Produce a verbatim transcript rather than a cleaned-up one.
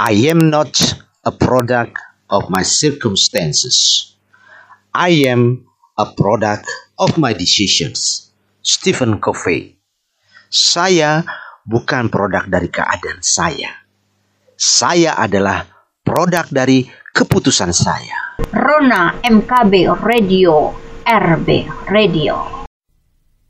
I am not a product of my circumstances. I am a product of my decisions. Stephen Covey. Saya bukan produk dari keadaan saya. Saya adalah produk dari keputusan saya. Rona M K B Radio, R B Radio.